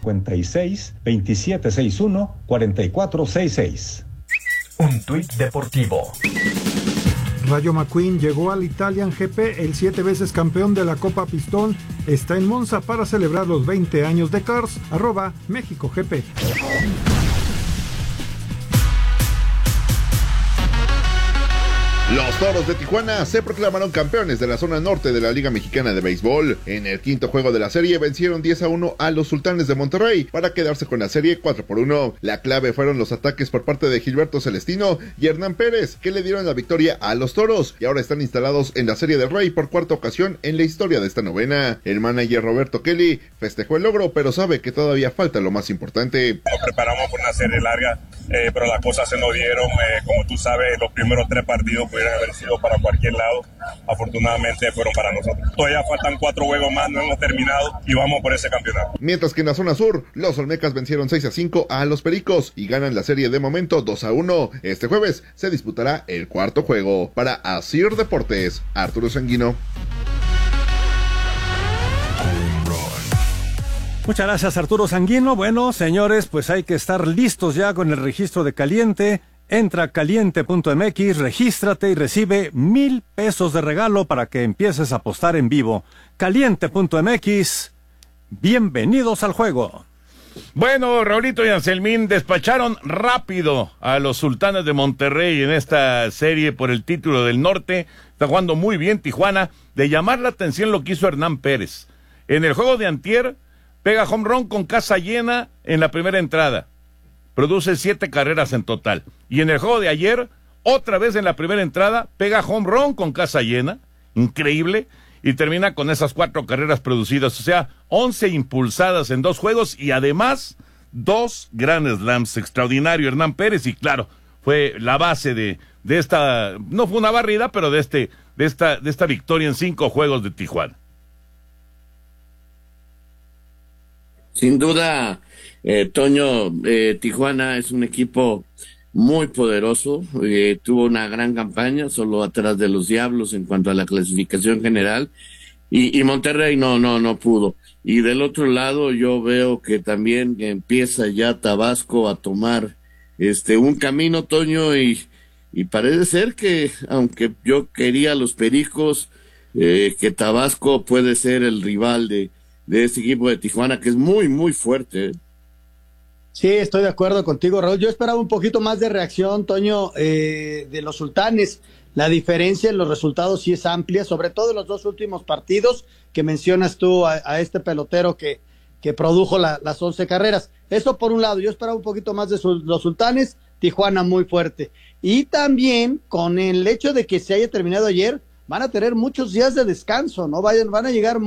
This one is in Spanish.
56-2761-4466. Un tuit deportivo. Rayo McQueen llegó al Italian GP, el 7 veces campeón de la Copa Pistón está en Monza para celebrar los 20 años de Cars, @MéxicoGP. Los Toros de Tijuana se proclamaron campeones de la zona norte de la Liga Mexicana de Béisbol. En el quinto juego de la serie vencieron 10-1 a los Sultanes de Monterrey para quedarse con la serie 4-1. La clave fueron los ataques por parte de Gilberto Celestino y Hernán Pérez, que le dieron la victoria a los Toros y ahora están instalados en la Serie del Rey por cuarta ocasión en la historia de esta novena. El manager Roberto Kelly festejó el logro, pero sabe que todavía falta lo más importante. Nos preparamos por una serie larga, pero las cosas se nos dieron. Como tú sabes, los primeros 3 partidos pudieron haber sido para cualquier lado. Afortunadamente fueron para nosotros. Todavía faltan 4 juegos más, no hemos terminado y vamos por ese campeonato. Mientras que en la zona sur, los Olmecas vencieron 6-5 a los Pericos y ganan la serie de momento 2-1. Este jueves se disputará el cuarto juego. Para Asir Deportes, Arturo Sanguino. Muchas gracias, Arturo Sanguino. Bueno, señores, pues hay que estar listos ya con el registro de Caliente. Entra a caliente.mx, regístrate y recibe 1,000 pesos de regalo para que empieces a apostar en vivo. Caliente.mx, bienvenidos al juego. Bueno, Raulito y Anselmín despacharon rápido a los Sultanes de Monterrey en esta serie por el título del norte. Está jugando muy bien Tijuana. De llamar la atención lo que hizo Hernán Pérez. En el juego de antier, pega home run con casa llena en la primera entrada. Produce 7 carreras en total. Y en el juego de ayer, otra vez en la primera entrada, pega home run con casa llena. Increíble. Y termina con esas 4 carreras producidas. O sea, 11 impulsadas en 2 juegos y además 2 Grand Slams. Extraordinario Hernán Pérez. Y claro, fue la base de esta, no fue una barrida, pero de esta victoria en 5 juegos de Tijuana. Sin duda, Toño, Tijuana es un equipo muy poderoso, tuvo una gran campaña, solo atrás de los Diablos en cuanto a la clasificación general, y Monterrey no pudo. Y del otro lado yo veo que también empieza ya Tabasco a tomar un camino, Toño, y parece ser que, aunque yo quería los Pericos, que Tabasco puede ser el rival de este equipo de Tijuana, que es muy, muy fuerte. Sí, estoy de acuerdo contigo, Raúl. Yo esperaba un poquito más de reacción, Toño, de los Sultanes. La diferencia en los resultados sí es amplia, sobre todo en los 2 últimos partidos que mencionas tú a este pelotero que produjo las 11 carreras. Eso por un lado, yo esperaba un poquito más de los Sultanes, Tijuana muy fuerte. Y también con el hecho de que se haya terminado ayer, van a tener muchos días de descanso, ¿no? Van a llegar